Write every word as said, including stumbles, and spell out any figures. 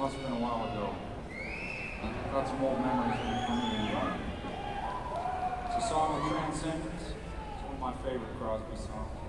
must have been a while ago. Got some old memories in for me. It's a song of transcendence. It's one of my favorite Crosby songs.